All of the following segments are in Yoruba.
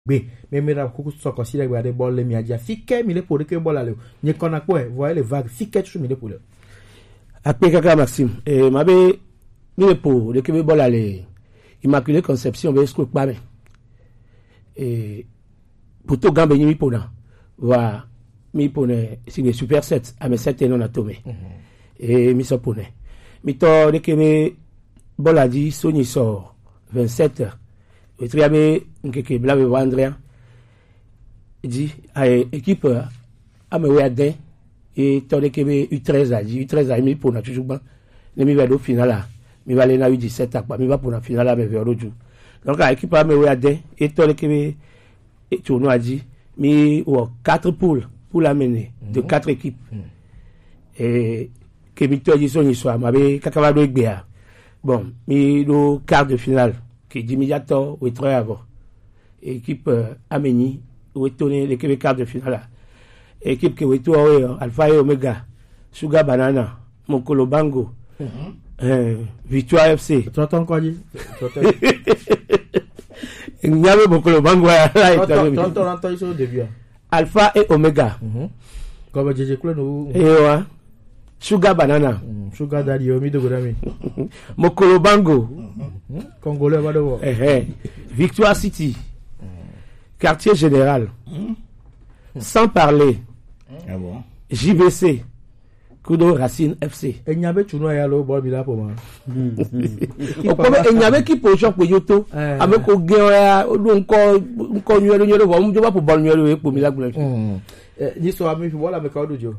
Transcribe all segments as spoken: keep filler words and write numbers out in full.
B, mais mais la coucou soit considéré regarder ball les miadia. Fique mille pour que ball aller. Ni qu'on a quoi, voyez les vagues. Fique tout mille pour le. Après kaka Maxime, et ma bé mille pour le que ball aller. Immaculée Conception be scrut pas mais. Et pour tout gambe ni pour là. Voilà. Mi pour ne si les super sept à mes sept et non atomé. Et mi so pour ne. Mi to de que me ball a dit Sony sort vingt-sept. Et très bien, que blâme Andrea dit à l'équipe à me regarder et tant que U treize a dit U treize a mis pour la toujours pas ne mi va au final là mi va aller na U dix-sept à pas mi va pour la finale là mais vers l'autre jour donc à l'équipe à me regarder et tant que et tournoi a dit mi ou quatre poules pour la mener de quatre équipes et que mi to dit son histoire ma be kakaba do gbea bon mi le quart de finale qui dit immédiatement ou très avant équipe euh, Ameni ou tourner l'équipe quart de finale équipe qui est toi Alpha et Omega Sugar Banana Mokolo Bango mm -hmm. euh, Victoire F C tu entends quoi dit il y avait Mokolo Bango là tu entends entends au début Alpha et Omega mm -hmm. comme J J Kule nous et ouais Sugar Banana mm, Sugar Daddy Omi de Godami Mokolo Bango mm -hmm. Congolais va de voir eh, eh. Victoire City mm. Quartier Général mm. Sans parler ah bon J B C Kudo Racine F C et nyabe tournoi ya lo ball bila pour moi o ko e nyabe ki po shop yoto ame ko ge ya do nko nko nyero nyero bo mu joba po ball nyero e po mi la gbe eh ni so ami fi wala me ka do jo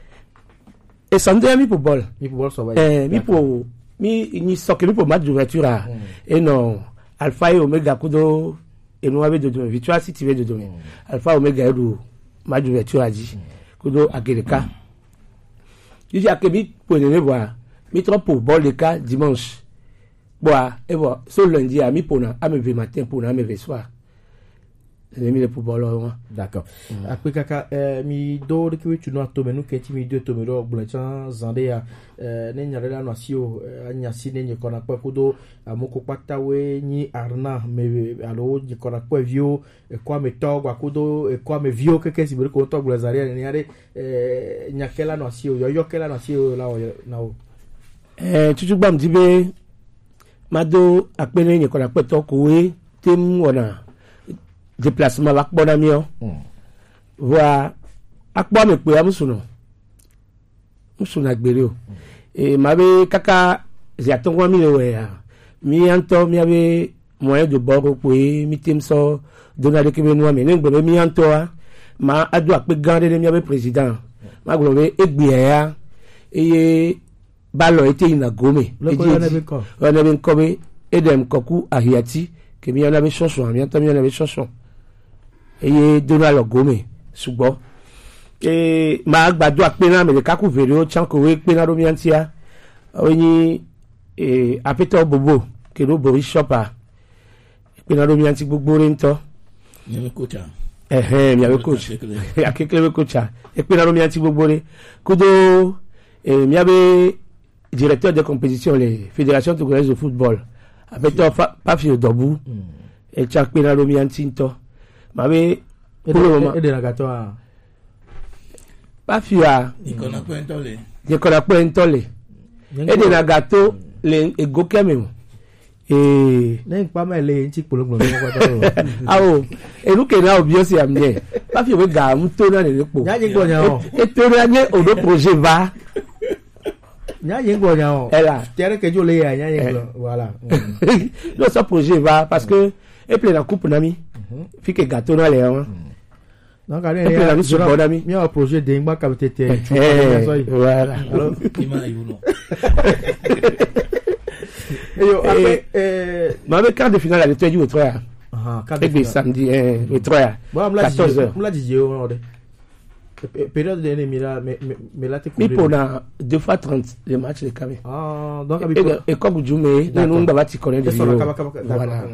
e sande mi po ball mi po ball so ba eh mi po mi ni so ke mi po match d'ouverture et non Alpha et Omega Kudo et nous avait de de Victoire City de de Alpha Omega do match d'ouverture a dit Kudo Ageleka il y a que mi pour ne voir mi trop pour ball le cas dimanche bois et voilà ce lundi à mi pour na à me matin pour na me soir j'ai mis le pour ball là d'accord après kaka mi do de que tu no to menu que tu mi do to me do blanchant zande ya ne nyare la no sio anya si ne nye kona kwa kudo amoko pata we ni arna me alo ni kona kwa vio kwa me to kwa kudo kwa me vio que que si me ko to blazaria ne yare nyakela no sio yo yo kela no sio la na o eh tutu gbam dibe mado apele ni kona peto ko we tem wona déplacement la bona mi o wa akpo me pe amusuno musuna gbere o e ma be kaka ziatonwa mi le we ya mi anto mi ave moyen de bord ko e mi tem so donade ke be no mi ne gbere mi anto a ma adu ape gande mi ave président ma gbo be egbe ya eye balo ete ina gome e je on avait comme edem koku ahiati ke mi ona be soso mi anto mi ona be soso eye donald gome ṣùgbọ́n eh ma gbàdúrà pé na me le kaku vere o chan ko we pe na ro mi antia oyin eh apeto bobo ke ro borí shopper pe na ro mi anti gbogbo re nto ni ko cha eh eh mi ave coach akekele coach e pe na ro mi anti gbogbo re kudo eh mi ave directeur de compétition les fédération togolaise de football apeto Pafio Dobu e cha pe na ro mi anti nto ma be pour le moment et de la gâteau pas fia ni kona po entole ni kona po entole e de la gâteau le ego keme e ne pa ma le nti polongo mo kwa to ah o e lu ke na obviously am there pas fia we ga mu to na le po nya jingo nya o e to na ne o do projet va nya jingo nya o ela tere ke jo le ya nya jingo voilà lo so projet va parce que e plein la coupe nami fi ke gâteau na le hein donc allez là sur bon ami mi un projet de ngba ka tete voilà alors qui m'a eu non et yo après euh ma be quart de finale le trois trois ah quart de finale samedi le trois quatorze heures on l'a dit on de période de l'année mira mais mais là tu mi pour na deux fois trente les matchs de Camé ah donc et comme Djoumé nous on va ti connaître voilà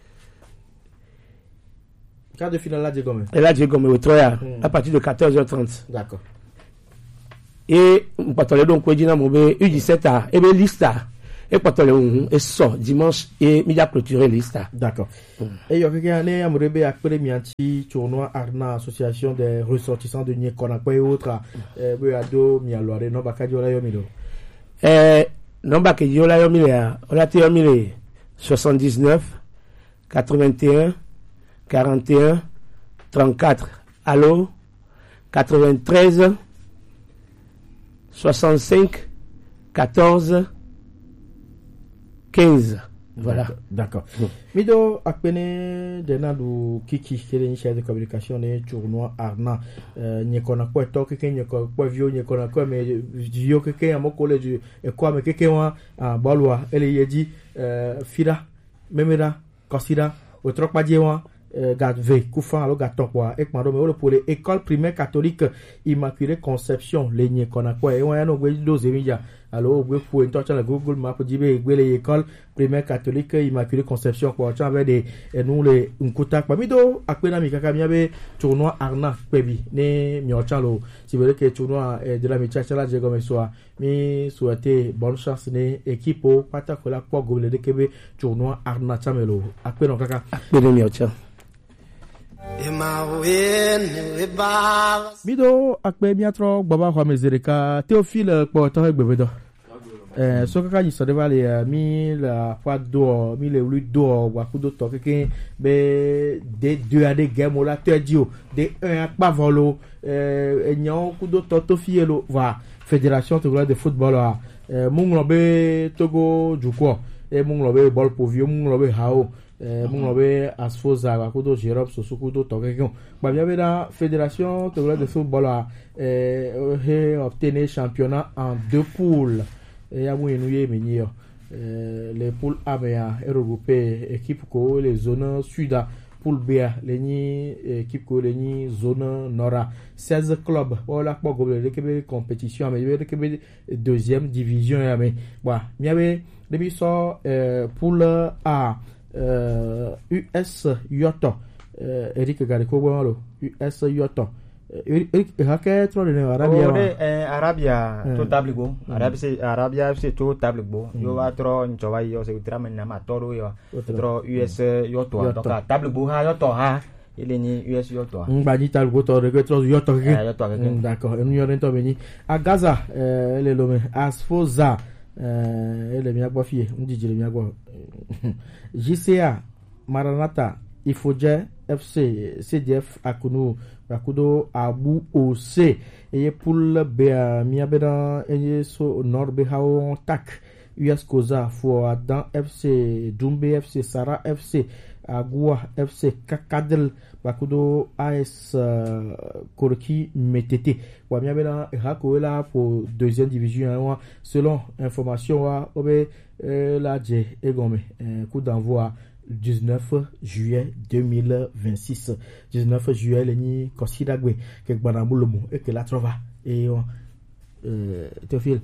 quart de finale là de Gomé. Et là de Gomé au trois mm. à partir de quatorze heures trente. D'accord. Et on parle donc quoi dit na mobe U dix-sept a et be lista et pas le et sort dimanche et média clôturé liste. D'accord. Et il y a quelqu'un qui a mouru à premianti tournoi Arna association des ressortissants de Niekona quoi et autres euh Beado Mialore no bakadiola yomilo. Eh non bakadiola yomilo on a été yomilo soixante-dix-neuf quatre-vingt-un quarante et un trente-quatre. Allô quatre-vingt-treize soixante-cinq quatorze quinze. Voilà. D'accord. Mido akpene dena du kiki kele ni chef de communication ne tournoi Arna Niekona quoi to keke Niekona quoi vio Niekona quoi mais vio keke amo collège e quoi mais keke wa balwa ele yedi fira memera kosira otrok padjewa Gadve, Koufan, alors Gatokwa, et Mandome, pour l'école primaire catholique Immaculée Conception, les Niekonakwa, et on a nos deux émilia. Alors, vous pouvez toucher le Google Map, dire, l'école primaire catholique Immaculée Conception, quoi, tu avais des, et nous, les, un contact, pas mido, à quoi n'a-mi kakamiabe, tournoi Arna, Pebi, ne, miochalo, si vous voulez que tournoi de la Michachala, j'ai comme soit, mais souhaiter bonne chance, ne, équipe, patakola, quoi, gobele de Québec, tournoi Arna Chamelo, à quoi non kaka, à quoi non Mido akpe miatro baba kwa mezereka Théophile kwa tawe gbevedo eh so kaka ni so devale mi la fois do mi le lu do wa kudo to keke be de deux ade game la tedio de un akpa volo eh enyan kudo to to fielo va fédération togolaise de football eh munglobe Togo juko e munglobe ball povio munglobe hao eh munglobe asfoza wa kudo Jérôme Sosukudo to keke ba bien la fédération togolaise de football eh a obtenu championnat en deux poules et ya mu enuye menio euh les poules A B A est regroupé équipe ko les zones sud poule B les ni équipe ko les ni zone nord seize clubs voilà pour gobe le kebe compétition mais le kebe deuxième division ya mais voilà mi avait depuis ça euh poule A euh U S Yoto euh Eric Gariko bon U S Yoto Eric hake trop de Arabia eh Arabia to tabligo Arabia c'est Arabia c'est to tabligo yo va trop nchowa yo se trama na matoro yo trop U S Yoto donc tabligo ha Yoto ha ile ni U S Yoto ngba ni tabligo to de trop Yoto ke d'accord nous y rento beni à Gaza euh le lome Asfoza euh ele mi agbo fie ndije le mi agbo J C A Maranatha Ifoje F C C D F Akunu Akudo Abu O C et pour B Miabeda et so Norbe Hao Tak U S Koza Fo dans F C Dumbe F C Sara F C Agua F C Kakadel Bakudo A S Korki Metete wa Miabeda Hakoela pour deuxième division selon information wa obe la J Egome coup d'envoi dix-neuf juillet deux mille vingt-six dix-neuf juillet ni considéré que banamulumu et que la trova et euh Théophile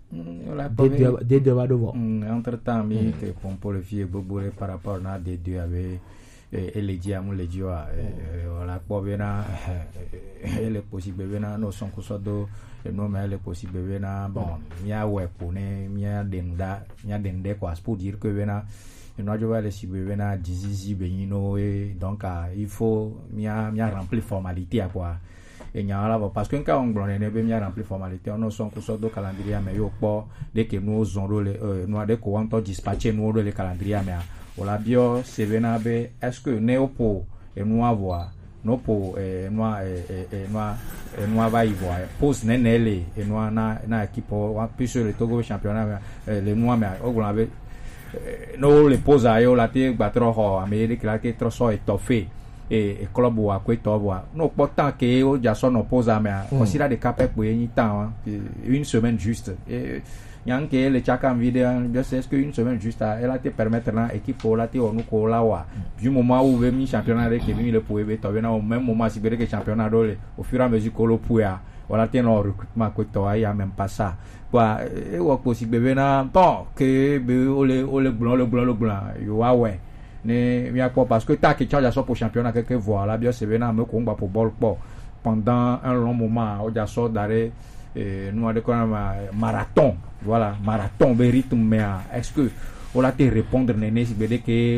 des deux va devant entre temps mais que pour le vieux bobo par rapport à des deux avec et les diamants les dieux voilà pour venir elle est possible venir no son kusodo et non mais elle est possible venir bon mia ouais pour ne mia denda mia dende quoi pour dire que venir et nous avons les cibéna dizizi benino et donc il faut mia mia remplir formalité à quoi et nya là parce que quand on blonde ne bien remplir formalité on son que so do calendrier mais yo po dès que nous on les nous a des ko on to dispatcher nous le calendrier mais on la bio c'est vena be est-ce que néopo et nous avoir no po et nous et nous et nous va y voir pose nenele et nous na na équipe on puisse le Togo championnat les mois mais on avait no le posa yo la te batro ho Amérique la que troso étoffé et et club wa ko to wa no pourtant que o ja so no posa mais considère de capé pour une temps une semaine juste et yang que le chaka vidéo je sais que une semaine juste elle a te permettre na équipe pour la te onu ko la wa du moment où le championnat avec lui le pour be to na au même moment si que championnat dole au fur et à mesure que le pour voilà te no recrutement ko to ya même pas ça quoi et wa possible bena bon que be ole ole blanc le blanc le blanc yo wa ouais ne mi akpo parce que ta que charge ça pour championnat que voilà bien c'est bena me ko ngba pour ball pour pendant un long moment o ja so d'arrêt et nous avons un marathon voilà marathon be rythme mais est-ce que on a te répondre néné si bédé que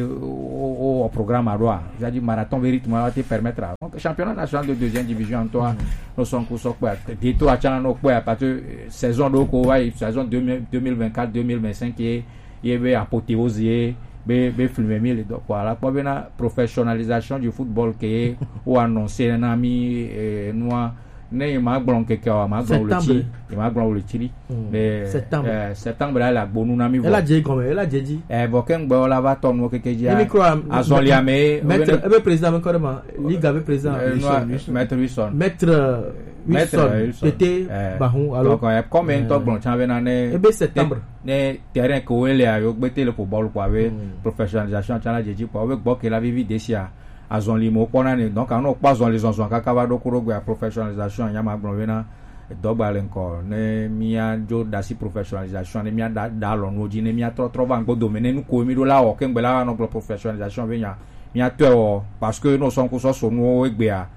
au au programme à droit c'est-à-dire marathon be rythme va te permettre donc championnat national de deuxième division en toi nous sommes pour ça quoi des toi chana no quoi parce que saison do ko wa saison deux mille vingt-quatre deux mille vingt-cinq qui est be apothéose be be filmer mille donc voilà pour la professionnalisation du football qui ou annoncé un ami nous ne ma glon ke ka ma glon le chi ma glon le chi mais septembre euh, septembre là la bonu na mi elle a dit comme elle a dit eh boken gbo la va ton mo ke ke dia micro azon liame maître ebe président encore ma liga be président maître Wilson maître Wilson c'était bahun alors donc comme un to glon chan na ne ebe septembre ne terrain ko ele ayo gbete le football kwa we professionnalisation chan la jeji kwa we gbo ke la vivi desia azon limo pona ni donc on pas zon les zon kaka ba do kuro gba professionnalisation yama gbon we na dogba le nko ne mia jo dasi professionnalisation ne mia da da lo no ji ne mia tro tro ba ngo domaine nu ko mi do la o ke ngbe la no professionnalisation we nya mia to parce que no son ko so so no egbe a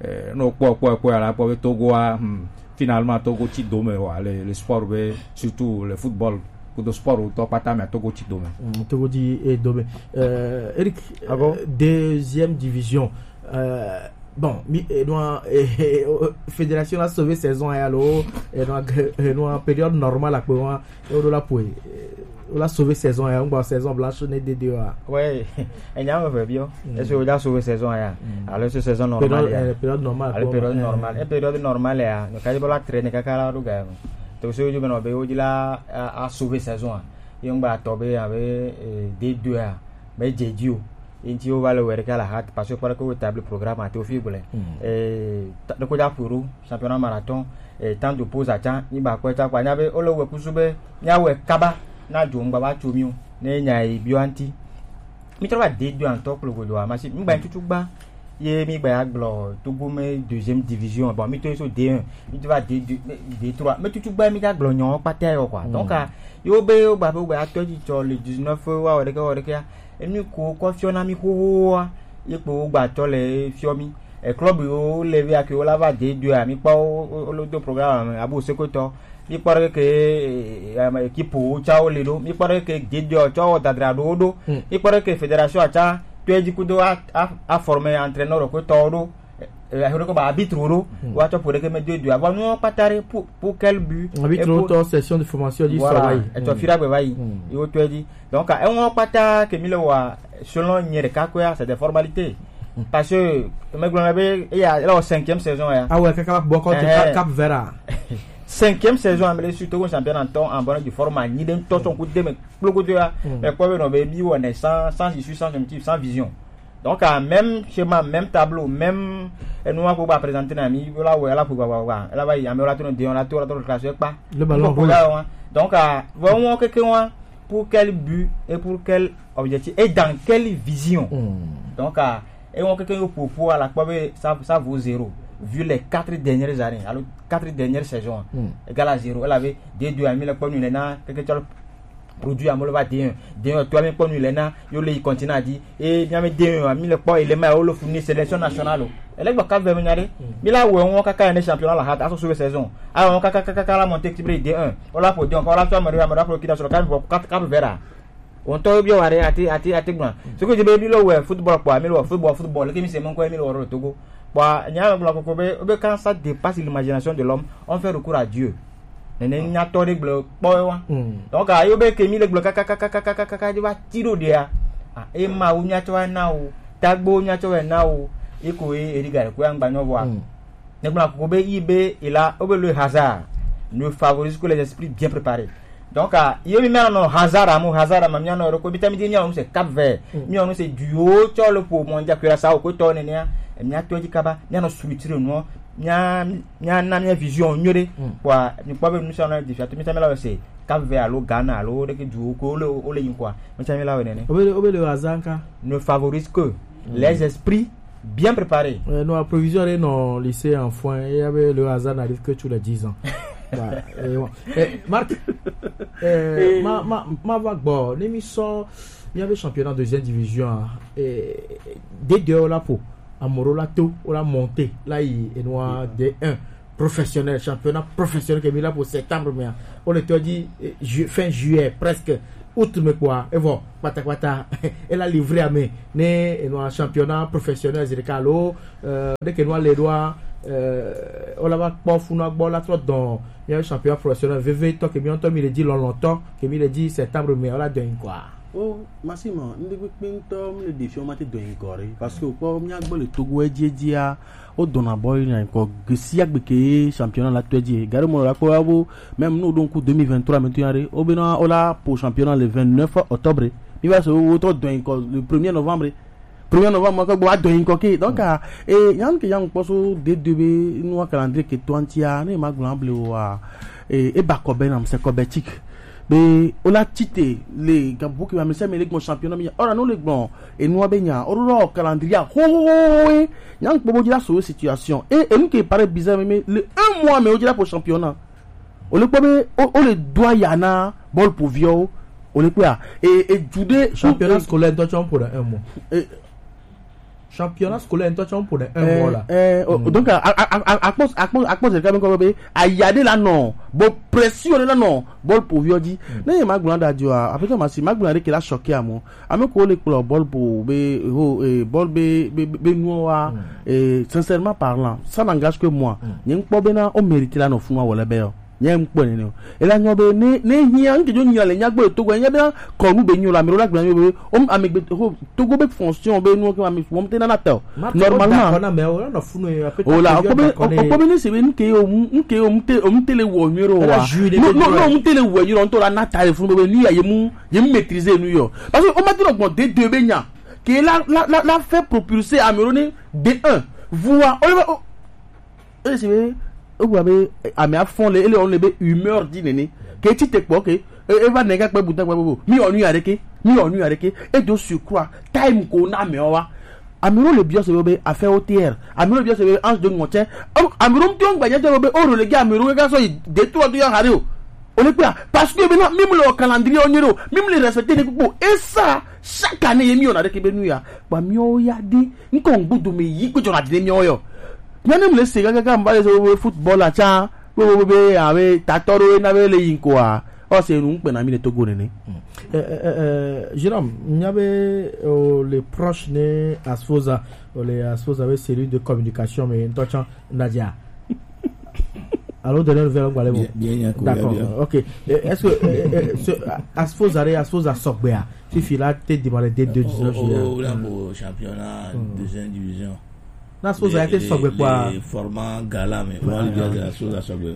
no po po po ala po Togo a finalement Togo ti domaine wa le le sport be surtout le football de sport ou top atame à Togo Tidome. Togo dit et Dome. Euh, Eric, ah bon? euh, deuxième division. Euh, bon, mi et nous fédération a sauvé saison à l'eau et nous nous en période normale à quoi on doit la pour on a sauvé saison à on saison blanche né des deux. Ouais, et n'y a pas bien. Est-ce que on a sauvé saison à alors c'est saison normale. Période normale. Période normale. Et période normale à nous quand la traîner kaka la ruga. Donc ce que je me dis là a sauvé saison et on va tomber avec des deux mais j'ai dit il va le voir la hâte parce que pour que le table programme a été fiable et le coup d'apuro championnat marathon et tant de pause à temps il va quoi ça quoi n'avait au le pour souber nya we kaba na jomba ba chomio ne nya bioanti mi trouve des deux en top le go doa mais mi ba tout ba ye mi ba glo Togo me deuxième division bon mi to so D un mi tu va D deux D trois mais tu tu ba mi ga glo nyon pa te quoi donc yo be yo ba ba to ji to le dix-neuf wa o de ka o de ka e mi ko ko fiona mi ko ye po gba to le fiomi e club yo levé a que o la va D deux a mi pa o lo do programme abu sekoto mi pare que équipe o chao le do mi pare que D deux chao dadrado do mi pare que fédération a cha tu es du coup a a formé entraîneur ko toro e a ko ba arbitre ro wa to pour que me deux deux avant nous pas tare pour pour quel but arbitre to session de formation du travail et to fira be vai yo tu es dit donc e on pas ta que mi le wa selon nyere ka ko c'est des formalités parce que me glon be il y a la cinquième saison ya ah ouais kaka bon contre Cap Vert cinquième saison amele surtout au championnat en temps en bonne du format ni dem to son coup de me bloco de mais quoi no be bi on est sans sans issue sans objectif sans vision donc même schéma même tableau même et nous on va présenter na mi là ouais là pour voir là va y amela to on la to la to classe pas le ballon donc vraiment quelqu'un pour quel but et pour quel objectif et dans quelle vision donc et on quelqu'un pour pour la quoi ça ça vaut zéro vu les quatre dernières années alors quatre dernières saisons mm. égal à zéro elle avait des deux amis le point nul là quelque chose produit à moi le va D un D un toi même point nul là yo le continue à dire et bien mais D un ami le point il est mais au le fournir sélection nationale elle va cap venir mais là où on kaka un championnat la hâte à sauver saison alors on kaka kaka la montée qui D un on l'a pour dire encore là toi me me rappelle qui dans sur quatre quatre verra on to bien arrêter ati ati ati grand ce que je veux dire là football quoi mais le football football qui c'est mon quoi mais le Togo bah nya bla ko be be quand ça dépasse l'imagination de l'homme on fait recours à Dieu nene nya to de blo boy donc ayo be ke mi le blo kaka kaka kaka kaka di va tiro dia ah e ma u nya to na o tagbo nya to na o e ko e ri gare ko an gba no wa ne bla ko be ibe ila o be le hasard ne favorise que les esprits bien préparés donc yo mi mena no hasard amu hasard am nya no ko bitami di nya on c'est Cap Vert mi on c'est duo to le pour mon dia que ça o ko to ne ne nya to di kaba nya no structure no nya nya na nya vision nyore kwa ni kwa be nusa na difficulté mi tamela c'est Cap Vert lo Ghana lo de que duo ko le o le quoi mi tamela we ne obe obe le hasard ne favorise que les esprits bien préparés euh, nous approvisionner nos lycées en foin et avait le hasard n'arrive que tous les dix ans. Bah, et bon. Et Marc, euh, ma ma ma vague bon, l'émission, il y avait championnat deuxième division et des deux là pour Amoro là tout, on a monté là il est noir D un professionnel, championnat professionnel qui est mis là pour septembre, mais on était dit ju- fin juillet, presque août, mais quoi, et bon, pata pata, elle a livré à mes, né, un championnat professionnel, c'est le cas, euh, dès que nous les doigts, euh, on l'a pas fou, on a la trop dans, il y a un championnat professionnel, V V, toi, qui m'y entend, il a dit longtemps, qui m'y a dit septembre, mais on l'a donné quoi. Oh, Massimo, nous devons le défi, on m'a dit encore, parce que pour moi, le Togo est dit à au Donaboy, il y a encore Gessiak Beke, championnat la Tuedi, Garemo la Koabo, même nous donc deux mille vingt-trois maintenant, au Bénin, on l'a pour championnat le vingt-neuf octobre, il va se retrouver le premier novembre. premier novembre, on va donner encore. Donc, et il y a un qui a un poste de deux nous un calendrier qui est tout entier, ne m'a glamblé ou et et Bakoben, c'est Kobetik. Mais on a tité les Gabou qui va me faire les championnats mais ora non les bons et nous abenya ora calendrier ho ho yang bobo dira sur situation et et nous qui paraît bizarre mais le un mois mais on dira pour championnat on le peut on le doit yana ball pour vieux on le peut et et jude championnat scolaire toi tu pour un mois championnat scolaire toi tu pour un mois là eh donc à à à cause à cause à cause de quand même comme à y aller là non bon pression là non ball pour vieux dit mais ma grande adio après moi si ma grande qui l'a choqué à moi à me coller pour ball pour be ball be be noir et sincèrement parlant ça n'engage que moi n'y pas bena on mérite là non fou wala be nyem kpone ne e la nyobe ne ne hian ke jo nyale nyagbo to gwa nyebe ko nu be nyola mi ro la gba nyebe o amegbe to go be fonction be nu ke ma mi fo mte na natel normalement na me o na funu o la ko be ko be ne se be nke o nke o mte o mte le wo nyoro wa no no mte le wo nyoro to la natal funu be ni ya yemu yemu maîtriser nu yo parce que o ma tino gbon de deux be nya ke la la la fait propulser Amerone de un voir o e se be ou avez à mes fond les on les humeur d'inéné que tu te quoi que et va négatif pas bouton quoi mi on nuit avec mi on nuit avec et de surcroît time qu'on a mais on va Amiro le bien se veut à faire O T R Amiro le bien se veut ange de monter Amiro me on va dire veut oh le gars Amiro gars so détour de radio on est quoi parce que maintenant même le calendrier on yero même les respecter des coups et ça chaque année mi on a avec benuya ba mi o ya di nko ngbudu me yi ko jona de mi oyo yannem le sega gaga mbale so football a cha we we be ave tatoro na be le yinko a o se nu pe na mi le Togo nene euh euh Jérôme nyabe les proches ne Asfoza les Asfoza avec cellule de communication mais ntochan Nadia alors de nouvelle voilà bien d'accord OK est-ce que Asfoza Asfoza Sokbea si fila te demandé dès deux dix-neuf juillet au au championnat deuxième division. La chose a été sobre quoi les formats gala mais moi il y a la chose à sobre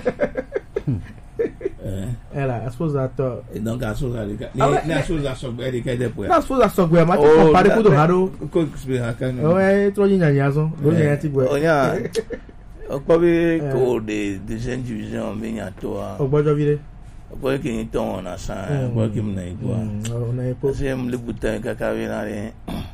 eh la chose à toi et donc la chose à la chose à sobre les cas de pour la chose à sobre ma tu comparer ko do haro ko expliquer ouais trop nya nya zo do nya ti boy onya okpobe ko de deuxième division mais nya to a ogbojo vire ogbojo ki ni ton on a ça ogbojo ki mna igwa on a pas c'est me le bouton kaka vina rien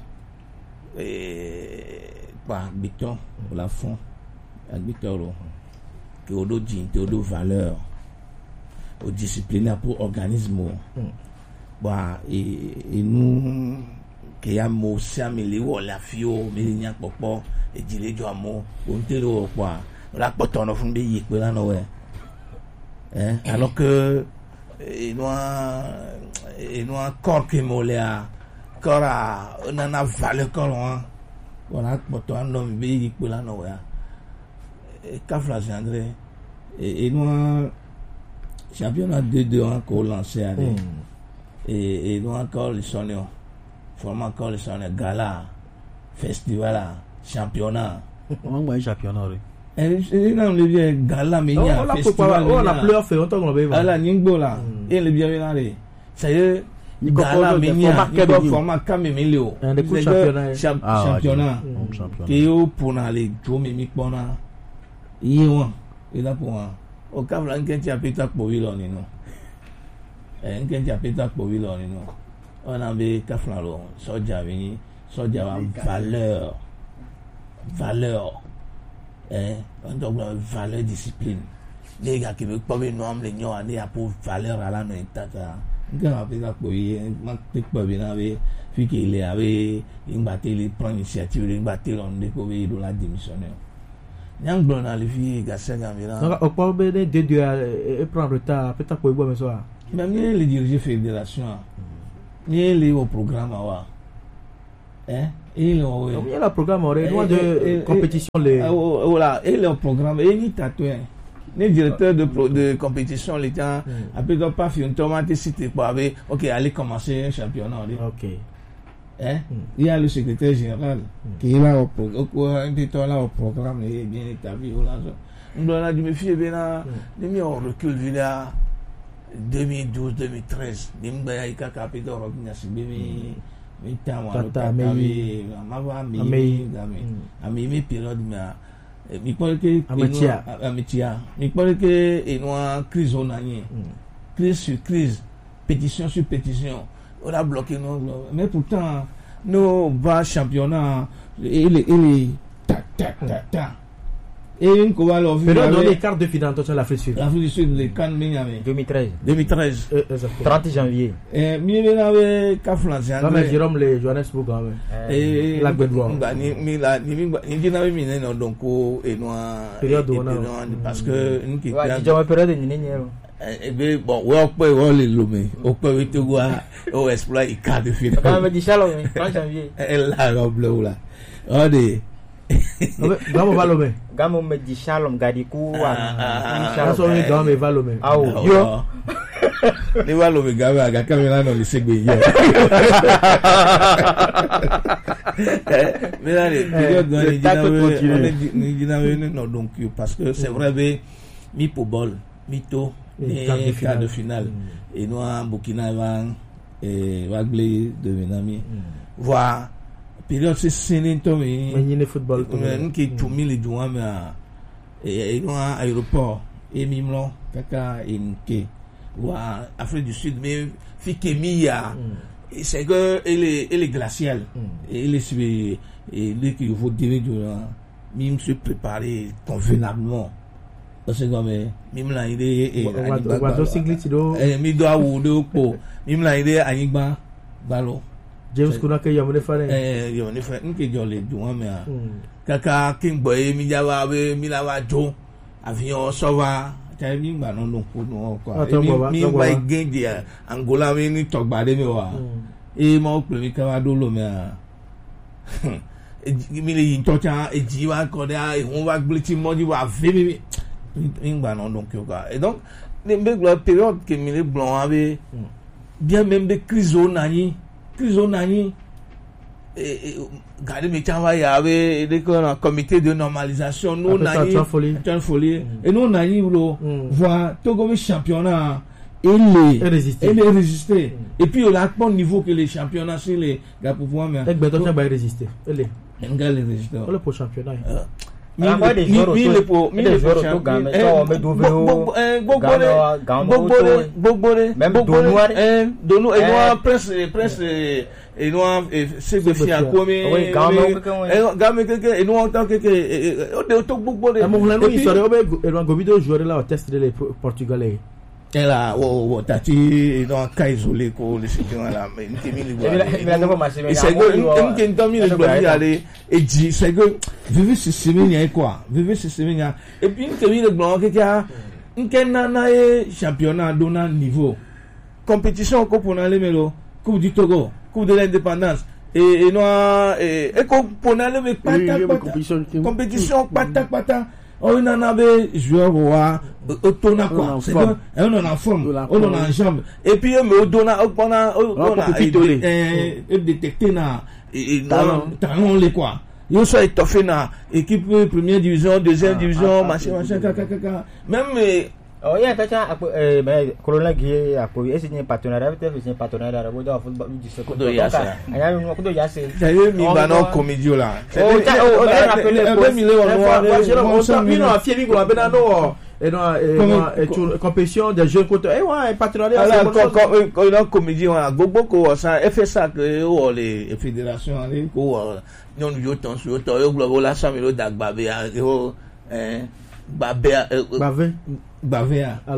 et par Victor pour la fond avec Victor que au din te au valeur au disciplinaire pour organisme bah et et nous que ya mo sameli wo la fio mi nya popo e jile jo amo o ntelo kwa la poto no fun be yi pe la no we hein alors que et nous et nous encore que mo le a kora na na valeur kon voilà poto ando be yi pe la no we e Kafla André et nous championnat deux deux encore lancé à et et nous encore les sonnons format encore les sonnons gala festival championnat on va championnat et et non le bien gala mais il y a festival on a plus fait autant qu'on va ala nyingbo là et le bien là ça y est gala mais il y a format kamemilio championnat qui au pour aller jouer mi pona yiwa et là pour o Kafla nkenchi apita kpowilo ninu eh nkenchi apita kpowilo ninu ona be Kafla lo soja bi soja wa valeur valeur eh on doit valeur discipline les gars qui veulent pas be no am le nyo ani a pour valeur ala no itata nkan apita kpowi ma tikpo bi na be fi ki le ave ingba te le prendre initiative ingba te on de ko be do la démissionner Nyang blon na levi gasenga mira. Donc au point B de deux et prendre retard peut-être pour boire mais ça. Même les diriger fédération. Ni les au programme wa. Hein? Il y a le programme au de compétition les voilà, et le programme et ni tatoué. Les directeurs de, pro, de compétition, les gens, mm. après, doivent pas faire une tomate cité pour avoir, ok, allez commencer un championnat. Ok. Hein? Mm. Il y a le secrétaire général mm. qui est là au programme, là au programme, il est bien établi. Nous avons dit, mes filles, bien, nous avons recul, là, deux mille douze deux mille treize. Nous avons capé de revenir sur Bémi, Tata, Mémi, Mava, Mémi, Mémi, période, mais. Mi pense que Amatia Amatia mi pense que et noa crise on a nié crise sur crise pétition sur pétition on a bloqué non mais pourtant nos bas championnats il est il est ta ta ta ta et une quoi alors mais dans les quarts de finale de l'Afrique du Sud l'Afrique du Sud les Cannes Miami deux mille treize deux mille treize trente janvier et mi avait Kaflanzi mais Jérôme les Johannesburg et la Guadeloupe ni mi la ni mi ni na mi non donc et noa période parce que une qui ouais j'ai période ni ni et bien bon ouais on peut on les lomé on peut te voir au exploit il quart de finale quand même dit Shalom trente janvier elle la robe là on dit Gamo va lomé Gamo me dit Shalom gadiku ah so ni Gamo va lomé ah yo ni va lomé Gamo aga caméra non le segbe yo mais là les périodes dans les dynamiques ni dynamiques non donc parce que c'est vrai ben mi pour bol mito et quart de finale et nous en Burkina va et va gler de Vietnam voir période c'est sénito mais ni football nous qui tout mille joueurs mais et nous en aéroport et mimlo kaka inke voir Afrique du Sud mais fikemia c'est que elle est elle est glaciale et il est et lui qui faut dire mime se préparer convenablement parce que comme mime la idée et on va singlet do eh mi do awu do po mime la idée anigba balo James kuna ke yamone fane eh yamone fa nke jole du wa me kaka king boy mi jawa be mi la wa jo avion sova ta mi gba no no ko no kwa mi mi gba genji Angola mi ni togba de mi wa e mo pe mi ka wa do lo me mi le yin to cha e ji wa ko da e won wa glitch mo ji wa ve mi mi gba no donc quoi et donc les la période que mi le blanc avait bien même des crises nani crises nani et garder mi cha ya avait des comité de normalisation nous nani tan folie et nous nani blo voir Togo mi championnat il est résisté il est résisté et puis au bon niveau que les championnats sur les gars pour pouvoir mais et ben donc va résister elle est un gars les résister le pour championnat mi mi le pour mi le pour championnat bogbore même Donoir eh Donoir et noir presse presse et noir c'est de fier comme oui gamme que et noir tant que de to bogbore et mon langue histoire et le gobido joueur là au test les portugais et là oh oh tati non cas isolé ko le situation là mais ntimi le bois et c'est que une ntimi le bois aller et dit c'est que vivre ce semaine quoi vivre ce semaine et puis ntimi le bois que a nkena na championnat dona niveau compétition ko pour aller melo coupe du Togo coupe de l'indépendance et et non et ko pour aller mais pata compétition pata pata on en avait joueur roi autona quoi c'est que on en a forme on en a jambe et puis me donna on a on a euh détecté na et talon les quoi yo soit étoffé na équipe première division deuxième division machin machin kaka même oh il y a quelqu'un euh ben colonel qui a appuyé c'est un partenariat avec c'est un partenariat avec le football du second do yasa il y a un coup de yasa c'est mi bano comédie là c'est on a rappelé deux millions on s'en vient à fier ko abena no et non compétition des jeunes côté eh ouais partenariat c'est ko une comédie on a gogo ko ça fait ça que les fédérations ko non yo ton yo to yo global la samelo dagba be eh Babé Bavé Bavé allô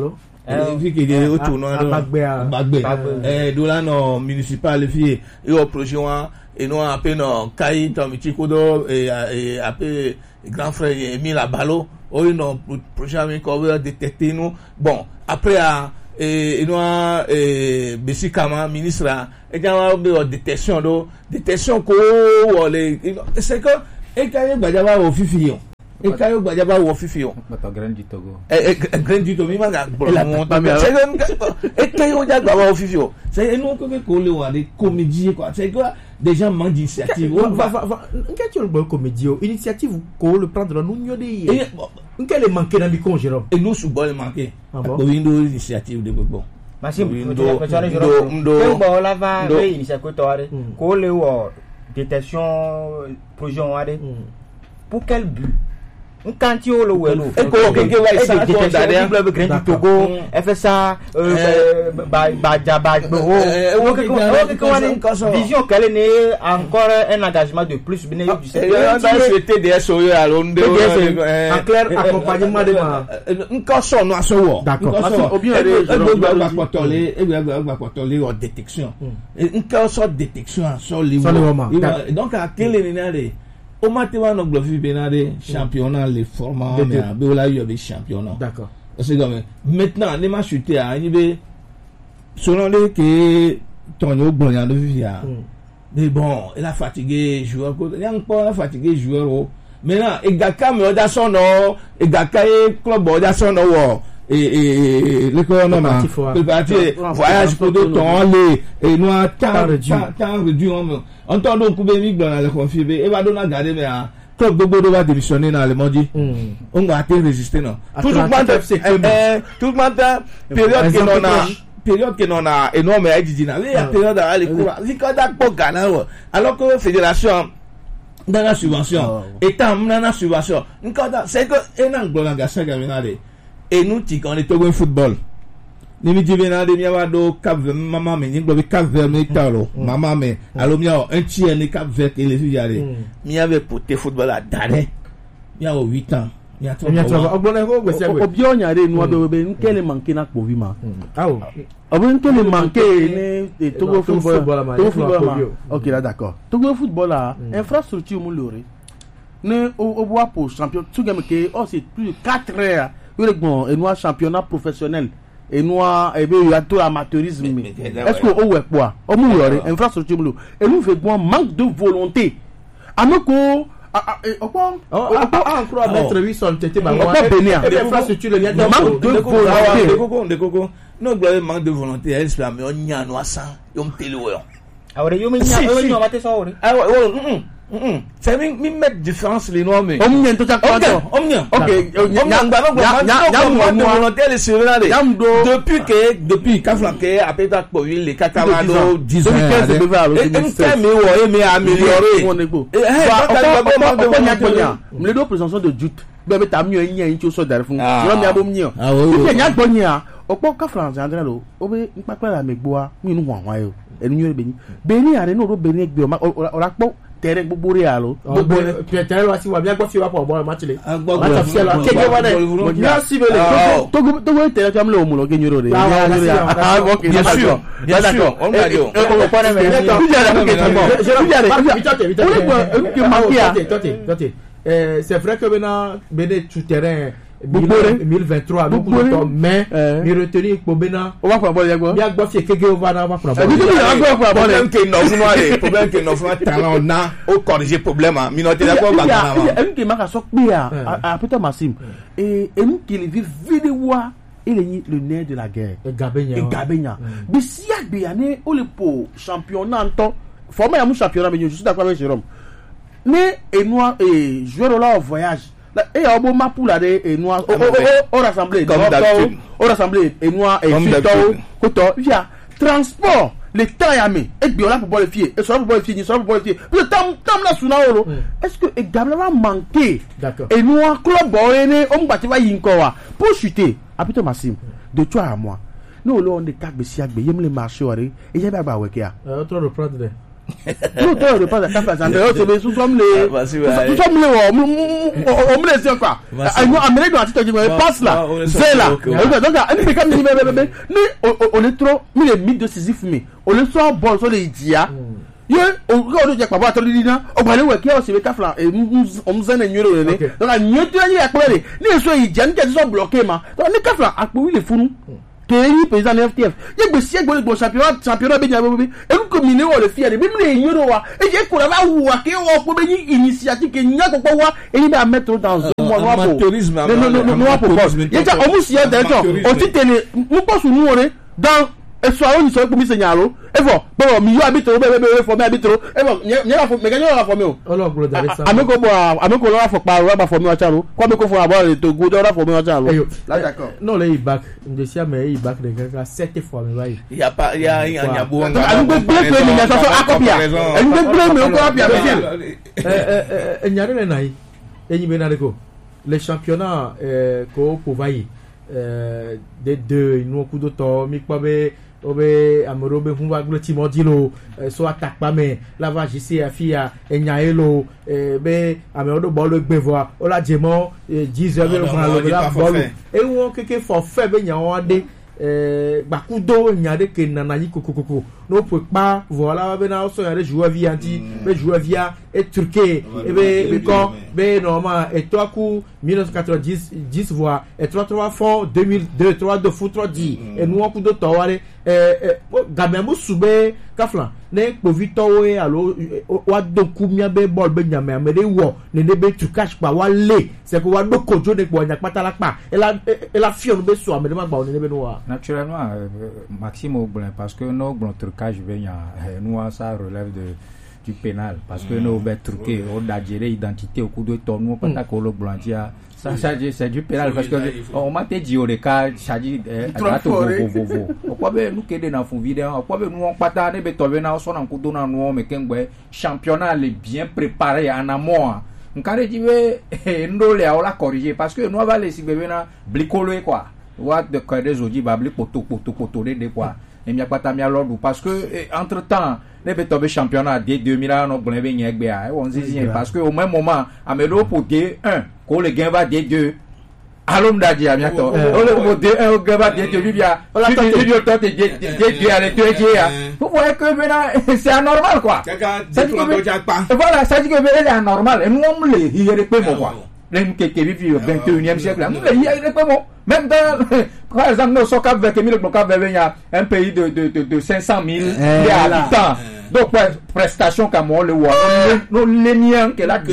fi kede o to no Agbagbe Agbagbe eh do la no municipal fi yo projet wa et nous appelé no kai to mi chikodo et et appelé grand frère Emile Abalo o no projet mi ko détecter nous bon après à et nous et Besikama ministre et quand on détection do détection ko les c'est que et quand gbajaba o fifi yo e kayo gbajaba wo fifi yo Bato Grand du Togo e e Grand du Togo mi ma ga c'est que e kayo gbajaba wo fifi yo c'est nous que ko le wa des comédies quoi c'est que des gens manquent d'initiative va va va qu'est-ce que le comédie initiative ko le prendre nous nyode quel est manqué dans micro Jérôme et nous sous bon manqué ko window initiative de bon Machine ndo ndo ndo la va initiative to are ko le wo détection projet on are pour quel but quand tu le welo et ko ke wa ça ko derrière le Grand du Togo fait ça ba ba ba o ke vision qu'elle est encore un engagement de plus bien du secteur dans ce T D S O à Londres en clair accompagnement de ma encore son no so d'accord ou bien e gba potole e gba gba potole en détection encore so détection so le donc à quel est au matin on glorifie benade championnat les formats mais beola yo be championnat d'accord c'est comme maintenant les matchs chuté à nibe selon les que Tonyo Gbonyan de via mais bon il a fatigué joueur il a encore fatigué joueur maintenant et gaka me oda son no et gaka club oda son no et et le corona préparatif voyage pour de temps les et nous temps temps réduit on entend donc Koubemi dans la confirmer et va donner garder mais club de Bodo va démissionner dans le monde on va te résister non tout le monde tout le monde période que l'on a période que l'on a énorme à dire na la période à aller cours il quand pour Ghana alors que fédération dans la subvention état dans la subvention c'est que un angle dans ça gaminade et nous ti quand est au football ni mi di bena de mi awado Cap Vert mama me ni gbo Cap Vert me talo mama me alo mi o un tiers ni Cap Vert et les yare mi avait porté football à Dare mi a huit ans mi a mi a ogbona ko gbese gbe obi onyare nu obe be nkele manke na kpovi ma awo obi nkele manke ne Togo football Togo football OK là d'accord Togo football là infrastructure mu lore ne o bois pour champion tout game que oh c'est plus de quatre heures le bon et noir championnat professionnel et noir et bien il y a tout amateurisme est-ce que au ouais quoi au mu lore infrastructure mu et nous fait bon manque de volonté ameko on croit mettre huit cents têtes ba moi infrastructure le lien manque de volonté de coco de coco non gloire manque de volonté est là mais on nya no asan yo mtele wo awre yo me nya yo nya mate so ore ah ouais c'est mi mi mettre différence les noirs mais on nya to ta OK on nya OK on nya ngba ngba de volonté les surveillants depuis que depuis kafla que après ta pour les cacamalado dix ans et fait mais ouais mais améliorer eh nya nya me do présentation de jute be be ta mi nya yin ti o so dare fún yo mi abom nya o nya gbo nya opo kafla Andrea lo o be npa pe la megbo a mi nu wan wan yo enu yo beni beni are no ro beni egbe o ra po tere gbogbo re alo gbogbo tere wa si wa bi agbo fi wa po bo ma tile ma ta fi la keke wa de mo ni si bele to to go tere to am le o mu lo ke nyoro re ah OK bien sûr bien sûr on va dire on va pas mais c'est vrai que maintenant bene tout terrain mille vingt-trois donc mais mi retenir pour bena on va pas bon yagbo bi agbo fi keke o va na va pour problème que no fun wa problème que no fun talent na o corriger problème mi no te d'accord ba na ma em ke maka sok pe a a Peter Massim et em ki le vidéo il est le nerf de la guerre et Gabenya et Gabenya bi si agbe ya ne o le po championnat to former ya mu championnat mais je suis d'accord avec Jérôme ne et moi et joueur là en voyage et au bon mapou là et noir au rassemblé comme d'habitude au rassemblé et noir et fito koto via transport le temps yamé et bien là pour boire le pied et ça pour boire le pied ça pour boire le pied le temps temps là sous naoro est-ce que et Gabriel va manquer d'accord et noir club boyene on va te va yinko wa pour chuter à Peter Massim de toi à moi nous là on est quatre besiagbe yem le marché ore et y a ba weke a autre reprendre nous toi de pas à café ça c'est sous comme les sous comme les on me laisse quoi ah nous amérique doit te dire passe là c'est là donc on est comme ni on est trop mais les mythes de Sisyphe mais on le sort bon sur les dia yo o ko do je pa ba to li na o gba le we ki o se be kafla e o mzen na nyoro le donc a nyoto ya ya pele ni so yi jan ke so bloqué ma donc ni kafla a pe wi le funu ke yi président F T F ye gbe si egbo le championnat championnat be nya be e ku ko mi ne o le fi ade bi mi le nyoro wa e je ko la ba wu wa ke o ko be ni initiative ke nya ko ko wa e ni ba mettre dans un mois noir non non non noir pour ye ja o mu si ya directeur o ti tele mu ko su nu ore dans e so awon so ko mi senyalo e fo bo mi yo abitro be be be fo me abitro e fo nye la fo me ga yo la fo me o ologbo dare sa ameko bo ameko lo la fo pa ro ba fo mi o chalo ko me ko fo abo le to go do la fo mi o chalo la d'accord non le back de sia me i back de ga sept fois me vai il y a pas il y a il y a bon anu be play play mi na so akopia anu be play mi o ko apia be eh eh eh nyare le nai enyi be na de ko les championnats euh ko pour vai euh des deux nous coup de temps mi pa be obe amorobe hunwa glo timodilo so attaque pas mais la va jisi afia enyaelo be ameodo bolo gbevoa ola jemo dix heures le fona lo la bolo e won keke forfait be nya won de eh bakudo nya de ke nana yi kokokoko no peut pas voilà be na so ya de joueur via anti be joueur via et turqué et be be ko be normal et toi coup mille neuf cent quatre-vingt-dix dix voix et trois trois fort deux mille deux trois de foot trois dix et nous on coup de tawale eh gamemu sube kafla ne povito we alo wa do kumia be ball be nyame amede wo ne ne be tukash pa wa le c'est que wa do kojo ne po nya patala pa et la et la fion be so amede ma gba ne be no wa naturellement Maxime Oblin parce que nos bon trucage be nya nous ça relève de du pénal parce que nous be truquer on da gérer identité au coup de tournoi pas ta ko lo blanchia ça ça c'est du pénal parce que on m'a dit au cas chargé ato vo vo vo ko be nous kede na fon vidéo ko be nous on pata ne be to be na so na ko do na no me kengbe championnat est bien préparé en amont nkare diwe ndo le la corriger parce que nous va les bébé na blicolo quoi what de quoi des odi ba bli poto poto poto de quoi et mi apata mi alodou parce que entre temps les be tomber championnat dès deux mille no bon be nyegbe a on zizi parce que au même moment amelo pour D un ko le gain va D deux alom daji amiato o le pour D un o gain va D deux bibia la vidéo to D deux à le deux ya vous voyez que maintenant c'est anormal quoi ça dit que voilà ça dit que c'est anormal et nous on le il est peu quoi les qui vivent au vingt et unième siècle nous le il est peu même dans par exemple nos socap avec mille blocs il y a un pays de de de, de cinq cent mille habitants donc prestation comme on le voit nous les miens que là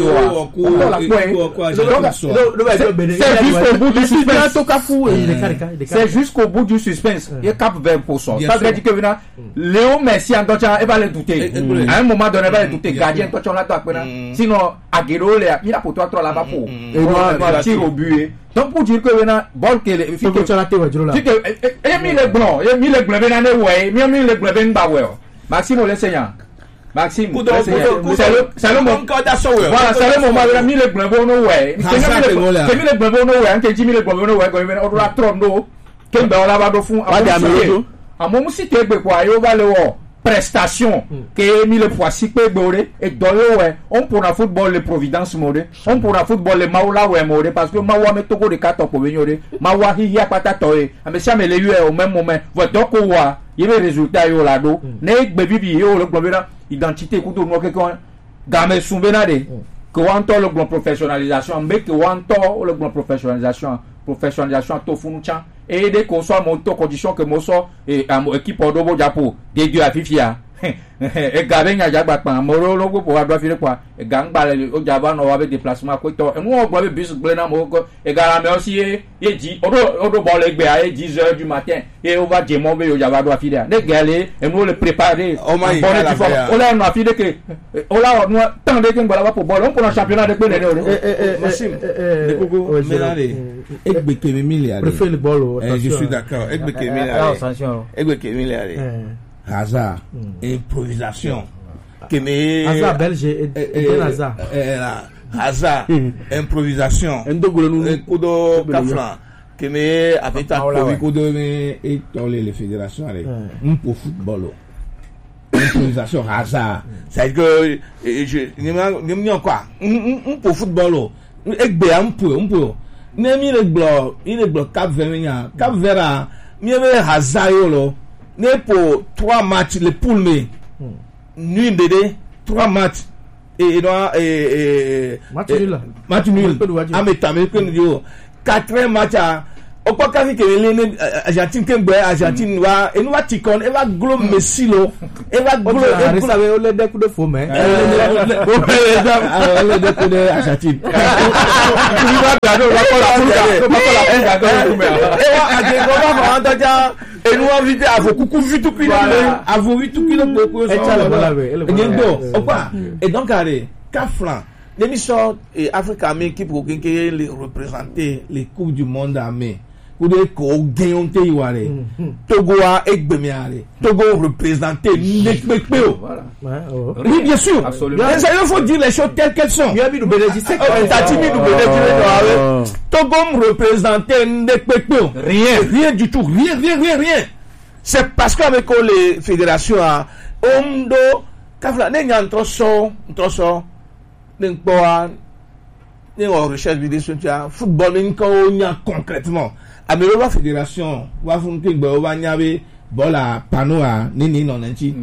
c'est jusqu'au bout du suspense c'est jusqu'au bout du suspense il cap vers pour ça ça veut dire que Léo Messi en touchant il va le douter à un moment donné il va le douter gardien touchant là toi sinon Aguero il a pour toi trois là-bas pour et moi tir au but donc pour dire que maintenant bon que les filles que et mis les blancs et mis les blancs maintenant ouais mis mis les blancs ben ba ouais Maxime l'enseignant Maxime c'est le c'est le moment voilà c'est le moment là mis les blancs bon ouais c'est mis les blancs bon ouais on dit mis les blancs bon ouais quand on doit tromper que ben on la va do fond à mon cité quoi yo va le prestation que mis le poissi pe boré et dans le ouais on pourra football le Providence modé on pourra football le Maula ouais modé parce que Mawa me toko de quatre pour venir Mawa hi ya pata toé mais ça me le eu au même moment votre ko wa il y a résultat yo là do ne bebibi yo le club là identité couteau no quelqu'un game soumbena de que on to le plan professionnalisation mais que on to le plan professionnalisation professionnalisation to funucha et dès qu'on soit monté condition que moso et équipe odobo japo des deux à fifia et gaben ya jagba pan moro logo pour avoir fait quoi et gangba o jaba no avec déplacement ko to nous on boit bus blena mo ko et gara me aussi et dit odo odo bol egbe à dix heures du matin et on va djemo be o jaba do afide ne gale et nous le préparer on là on a fide que on là nous tant de que ngba pour bol on pour un championnat de bene eh Maxime le gogo menale egbe ke milliard préfère le bol je suis d'accord egbe ke milliard attention egbe ke milliard hasard, mm. improvisation. Mm. Hasard belge et, et, et hasard. Hasard, improvisation. Un coup de cafran. Que me avec ta coup de et dans les fédérations allez. Un pour football. improvisation hasard. C'est que je ne me quoi un pour football et bien un peu un peu nemi le blo il le blo Cap Vert Cap Vert mi avait hasard lo ne pour trois matchs les poules mais nul de trois matchs et doit et match nul match nul ah mais t'as mais que nous quatre matchs o kwa kafi ke lene Argentine ke gbe Argentine wa enu wa tikon e wa glo Messi lo e wa glo e glo ave o le de coup de faux mais o le de coup de Argentine tu va gado wa ko la fuga ko la fuga e wa ade ko ba ma antaja enu wa vite avo kuku vitu kilo avo vitu kilo ko so e chala bala ve e ngendo o kwa et donc allez Kaflan l'émission Africa Amé qui pour quelqu'un les représenter les coupes du monde armé pour des ko gagnons te yare Togo a egbemiare Togo représenter l'especpeo voilà oui bien sûr absolument mais il faut dire les choses telles qu'elles sont bien nous bénéficier tatimi nous bénéficier Togo représenter l'especeo rien rien du tout rien rien rien rien c'est parce qu'avec les fédérations à Ondo Kafla ne nyan troso troso ne poa ne o recherche vidéo sur football ne ko nya concrètement amelo la fédération wa fun ke gbe wa nya be bola panoa ni ni no nanchi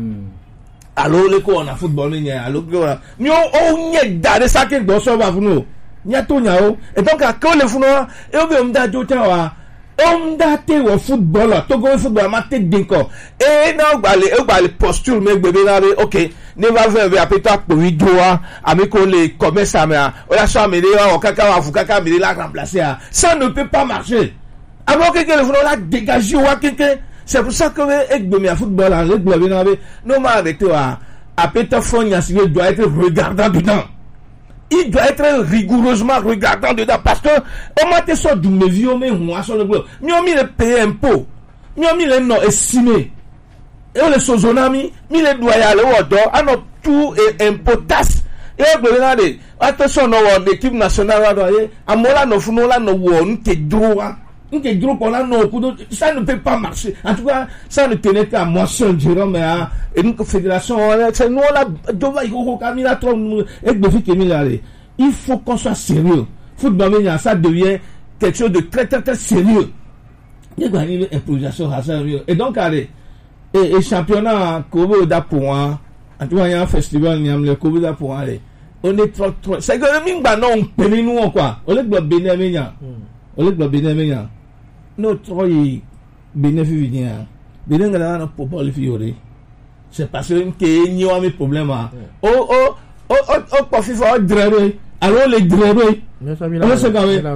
allo le ko na football ni nya allo ko mi o nya dare sake gbo so ba funu nya to nya o et donc a ko le funu e o be o mda jo ta wa o mda te wo football to go football ma te dinko e na gbale e gbale posture me gbe be na be okay ne va faire be apeta po widoa ami ko le commerce amia o la so amele o kaka wa fu kaka amele la remplacer ça ne peut pas marcher avant que le football la dégager wa keke c'est pour ça que e gbe mi football en le gbe be na be no ma arrêter wa apeta fonya si doit être regardant dedans. Il doit être rigoureusement regardant dedans parce que au moins t'es sorti du mevion mais moi sur le globe mi on mi le payer impôt mi on mi le non estimé et on le sozonami mi le doit y aller au dos à notre tout et impotas et on peut regarder attention no l'équipe nationale là doit à mola no funo là no won te droit on te droit pour là no ça ne peut pas marcher en tout cas ça ne tenait qu'à moi seul Jérôme à et donc fédération c'est nous là doit y go Camila trop et de que mi aller il faut qu'on soit sérieux football ça devient quelque chose de très très très sérieux il y a une improvisation et donc allez et, et championnat Kobe da pour moi en tout cas il y a un festival il y a le Kobe da pour aller on est trop trop c'est que mi ba non peli nous quoi on le doit bénéficier on le doit bénéficier notre bénéfice vient bien là pour pas le fiore c'est parce que n'y a mes problèmes oh oh oh oh pas FIFA dréré alors les dréré alors c'est quand même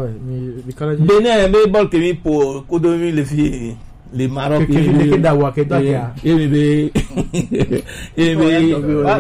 bénin mais bon que mi pour codomi les filles les Maroc que que dawa que dawa et bébé et bébé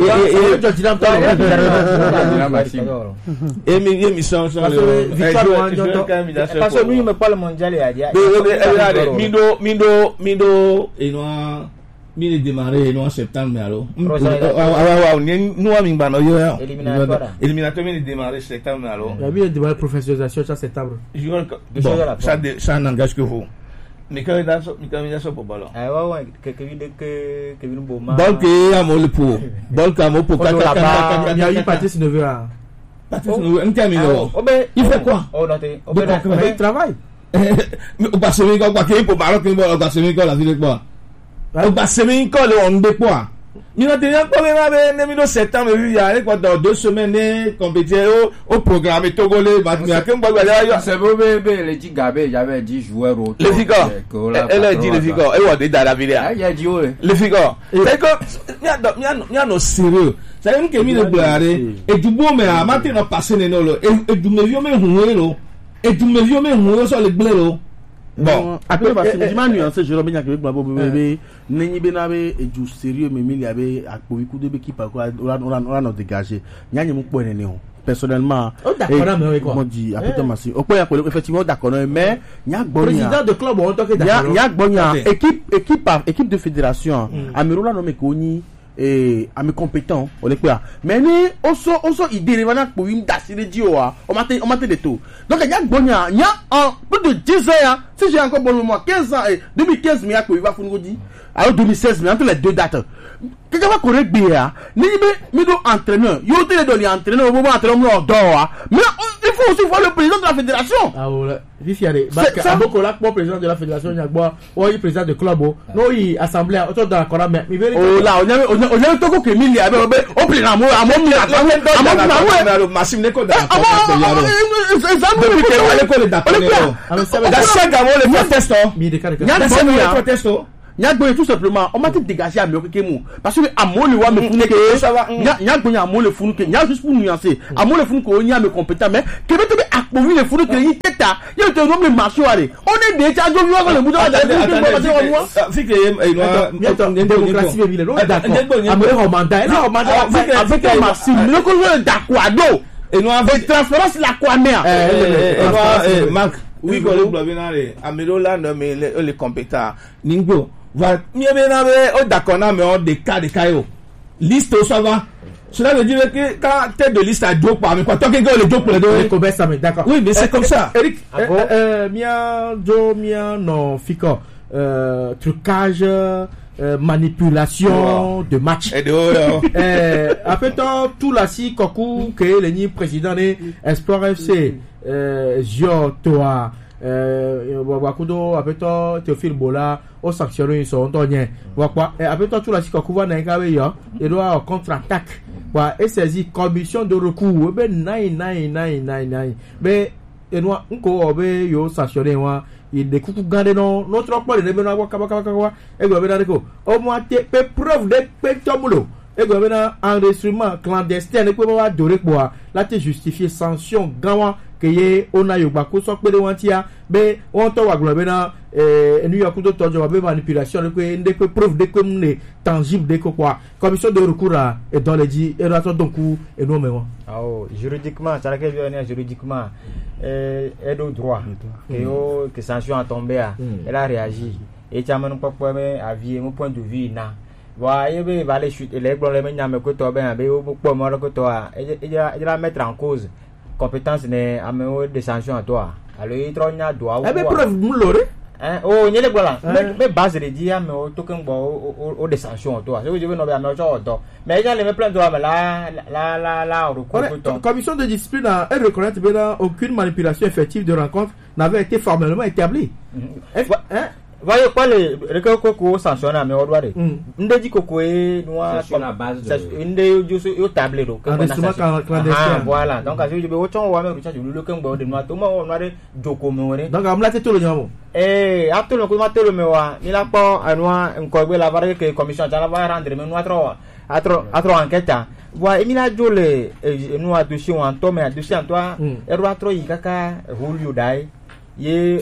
et mi mi sont sont parce que lui me parle mondial et dia mindo mindo mindo et noir mi le démarrer en septembre alors ah ouais nous ami ba no yo éliminatoire éliminatoire mi le démarrer septembre alors la vie de la professionnalisation en septembre ça ça n'engage que vous mais quand il a so quand il a so pour ballon ah ouais ouais que que que que bon boma ball que a mo le pour ball ka mo pour kaka il y a eu Patrice Neveu à Patrice Neveu un termino il fait quoi oh non t'es il travaille mais au Barcelone quoi que pour ballon que au Barcelone la ville quoi au Barcelone quoi le on de quoi il a déjà pas même même en septembre il y a quoi dans deux semaines compétition au programme togolais bah mais quand boy là c'est beau bébé les dit Gabé j'avais dit joueur au les figures elle a dit les figures et on est dans la ville il y a dit les figures c'est que il y a il y a il y a no sérieux c'est une que mi le blare et du beau mais à matin on passer ne lo et du me vieux mais huelo et du me vieux mais huelo sur le blero bon après parce que dis-moi nuancer Jérôme Ignac avec ma bébé nenyi benabe et du sérieux mais il y avait à coup de équipe quoi on a on a on a dégagé nyanye mu point ne personnellement comment dit après Massi au point effectivement d'accord mais nya gbonya président de club on toque d'accord nya gbonya équipe équipe équipe de fédération Amerola no me koni et à mes compétents on est quoi mais ni also also idée les vana pour une dasser dio on m'a on m'a de tout donc il y a gbonya il y a en plus de dix ans si j'ai encore bon moment quinze ans et deux mille quinze mais il va faut nous dire alors deux mille seize mais entre les deux dates quelque part correct bien ni me mi do entraîneur yo te do les entraîneur au moment entraîneur mo do mais il faut aussi voir le président de la fédération ah ouais vifiare parce que aboko là pour président de la fédération nyagbo o yi président de club o no yi assemblée auto dans la mais mi vérité oh là on y on y on y to ko ke mi ya be o plein amour amour mi la amour Massim ne ko da depuis que wale ko le da da sega mo le protesto mi de caractère da sega mo le protesto Nyagboye tout simplement on m'a dit dégager à mieux que moi parce que à moi le wa me funu que Nyagboye à moi le funu que Nyag juste pour nuancer à moi le funu que on y a mes compétents mais que veut te appuyer le funu que il teta il te nomme le marché aller on est déjà jo yo le bouton de fi que démocratie be bile d'accord amere mandat là mandat avec un Massim le ko d'accord et nous avec transparence la quoi mère et Marc oui ko le blabinare amero là non mais les compétents ningo va mieux bien o d'accord na mais on de cas de caillou liste ça va cela veut dire que quand tête de liste à deux par mais pas toi que le deux pour les deux comme ça mais d'accord oui mais c'est comme ça Eric euh mia jo mia non fiko euh trucage Euh, manipulation wow. de match. euh, après tout la si Koku que le ni président de Espoir F C euh, Gio Toa euh Wakudo après tout Théophile Bola au sanctionné ils sont tonien Wakwa après tout la si Koku va n'engager yo il doit contre-attaque wa et saisi commission de recours be nine nine nine nine nine be et nous on obe yo sanctionné wa il de coucou garder non notre pas de beno akwa kaba kaba kaba e go bena ko au moins te pe preuve de pe tomulo e go bena enregistrement clandestin ne peut pas dorer quoi là te justifier sanction gawa que ye ona yo ba ko so pe de wantia be on to wa glo bena eh New York do tojo be manipulation ko de pe preuve de comme ne tangible de quoi commission de recours et dans les dit et raton donc et non mais ah oh juridiquement ça que vient juridiquement eh et de droit et oh que sanction a tombé a elle a réagi et tu as même pas pour me avis mon point de vue na wa yebe va les chute les problèmes nya me ko to ben be o po mo ko to a et la mettre en cause compétence ne amener des sanctions à toi alors il tronya doit eh be preuve mu lore hein oh nyele voilà mais base de dire mais o to kan bo o des sanctions à toi je veux no be amener ça to mais il y a les plein droit mais là là là là recours la commission de discipline a reconnaître bien aucune manipulation effective de rencontre n'avait été formellement établie hein voyez quoi les recours ko sanctionner mais on doit de ndedi koko e noa sur la base de ndé yo yo tablé do voilà donc as je be o chon wa me rucha lu kan gbo de noa to mo no de joko me wore donc am la te to lo nyamo eh apto lo ko ma te lo me wa ni la po anwa nko gbe la bare que commission ta la va rendre me noa tro atro atro enquête wa emila jole noa dossier en to me dossier en toi e ro atro yi kaka holio dai ye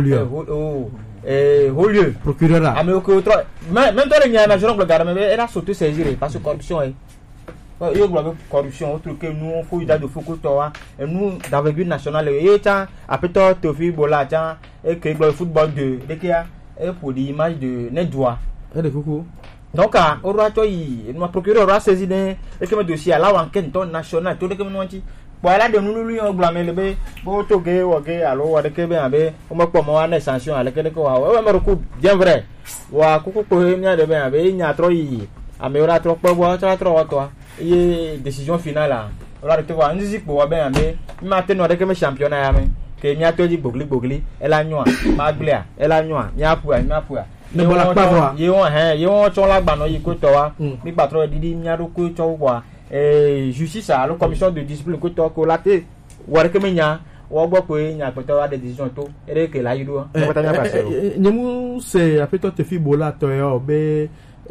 o eh au lieu procureur là ah mais autre même même toi le nya major le garde mais elle a sauté saisir parce que corruption est yo globe corruption autre que nous faut ida de foko to wa et nous d'envergure nationale et ta après toi Théophile Bola ta et que le football de de qui a et pour l'image de Nedwa et de coucou donc à au roi toi il nous procureur a saisi et que me dossier là enquête nationale tout que nous anti voilà de nous lui on blâmer le bé bo to ge o ge alo wa de ke be abe o mo po mo wa na sanction ale ke de ko wa we me recours bien vrai wa kuku ko he nya de be abe nya tro yi ame ora tro po bo tra tro wa to e décision finale ora de ko nzi po wa be abe ma te no de ke me championnat ya me ke nya to ji gbogli gbogli e la nwa ma glia e la nwa nya pu a nya pu a me bola pa wa ye won he ye won cho la gba no yi ko to wa mi gba tro didi nya ro ko cho wa eh justice à la commission de discipline ko to ko laté war ke menya wo gbo pe nya pe to wa de decision to ere ke la yido ko ta nya passé nyemu c'est après toi te fi bola to yo be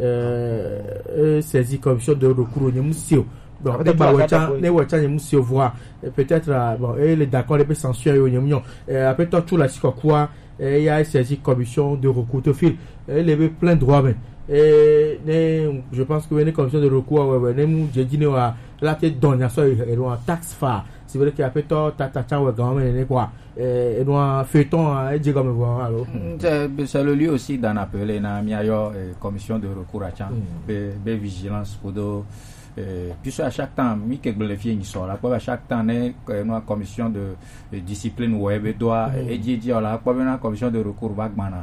euh saisi commission de recours nyemu sio bon de ba wacha ne wacha nyemu sio voir peut-être bon et les d'accord les sanctions yo nyemu après toi tout la siko quoi il y a saisi commission de recours to fil il avait plein droit mais et ne je pense que les commissions de recours ouais ne mu jedine wa la te donner ça et doit taxe fa c'est vrai qu'il y a peut être tata cha ouais quand même quoi et doit feuilleton et dire comme voir alors c'est le lieu aussi d'en appeler na miayo commission de recours à chan be vigilance pour do puis à chaque temps mi que le fier ni sort là à chaque temps ne une commission de discipline ouais be doit et dit dit là pas une commission de recours bagmana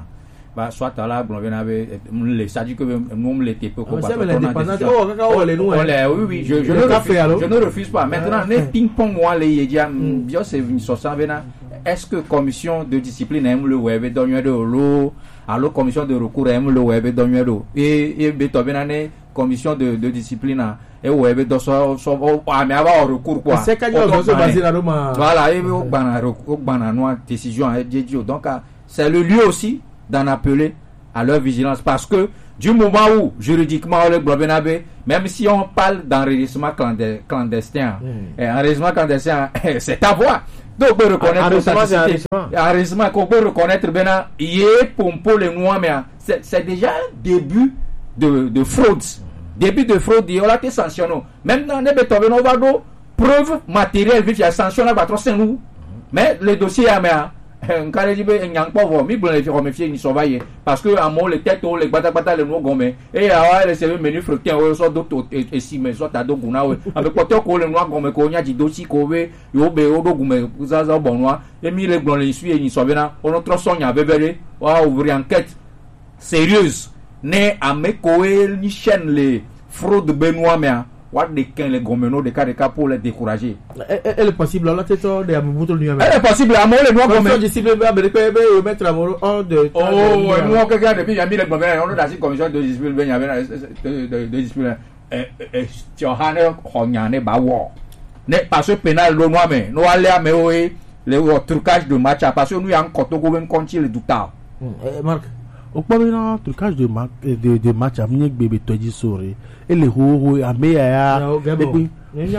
bah soit là bon ben avait les ça dit que nous les types quoi c'est l'indépendance oh kaka les nous oui oui je je ne refuse je ne refuse pas maintenant les ping pong moi les yedia bien c'est une sorte vena est-ce que commission de discipline aime le web donner de l'eau alors commission de recours aime le web donner de et et betovena commission de de discipline et web do so so ah mais avoir recours quoi c'est quand on se baser là voilà et au bana au bana noa décision donc c'est le lieu aussi d'en appeler à leur vigilance parce que du moment où juridiquement le Globenabe, même si on parle d'enregistrement clandestin, mm. enregistrement clandestin, c'est ta voix. Donc on peut reconnaître enregistrement qu'on peut reconnaître bien, il est pour les noirs, mais c'est, c'est déjà un début de, de fraude. Début de fraude, il y a été sanctionné. Maintenant, on va avoir preuve matérielle, il y a sanction là, nous. Mais le dossier, mais quand il y a un peu de mi il faut remercier ni surveiller parce que à mon les têtes les bata bata les nous gomme et à les services menu fructier ou soit d'autres et si mais soit à d'autres guna avec quoi que les noirs gomme qu'on y a dit dossier qu'on veut yo be o do gomme ça ça bon noir et mi les blancs les suit ni surveiller on a trop soigné à bébé on ouvrir enquête sérieuse né à me coer ni chaîne les fraudes benoît mais what de quand les gomeno de cas de cas pour les décourager. Elle est possible là tête de Amobuto lui même. Elle est possible à moi les noirs gomeno. Je disciple américain et mettre à mon hors de. Oh moi quelqu'un depuis il y a mis les gomeno on est dans une commission de discipline il y avait de de discipline eh eh tu as hane honyane ba wo. Ne parce que pénal le noir mais nous aller à mais le trucage de match parce que nous y a encore to gomen continue le douta. Marc au premier trucage de match de de match avec bébé Toji Sori et les roues à meya depuis